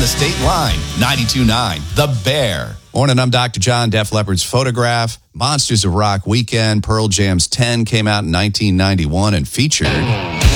the state line. 92.9 The Bear. Morning, I'm Dr. John. Def Leppard's Photograph. Monsters of Rock Weekend. Pearl Jam's 10 came out in 1991 and featured